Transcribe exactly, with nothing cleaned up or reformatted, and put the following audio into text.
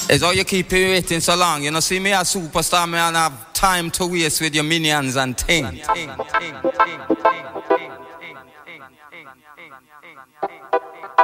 It's how you keep it waiting so long. You know, see me a superstar, me and have time to waste with your minions and things.